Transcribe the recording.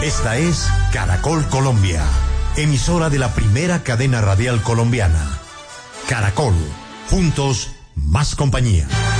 Esta es Caracol Colombia, emisora de la primera cadena radial colombiana. Caracol, juntos, más compañía.